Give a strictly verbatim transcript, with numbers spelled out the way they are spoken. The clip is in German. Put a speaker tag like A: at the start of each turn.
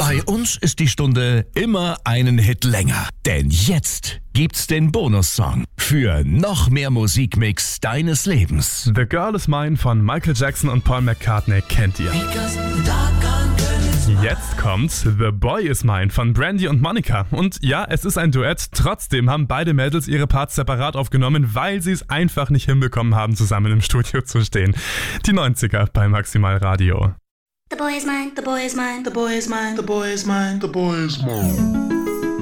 A: Bei uns ist die Stunde immer einen Hit länger. Denn jetzt gibt's den Bonussong für noch mehr Musikmix deines Lebens.
B: The Girl Is Mine von Michael Jackson und Paul McCartney kennt ihr. Jetzt kommt's The Boy Is Mine von Brandy und Monica. Und ja, es ist ein Duett, trotzdem haben beide Mädels ihre Parts separat aufgenommen, weil sie es einfach nicht hinbekommen haben, zusammen im Studio zu stehen. Die neunziger bei Maximal Radio.
C: The boy is mine, the boy is mine, the boy is mine, the boy is mine, the boy is mine.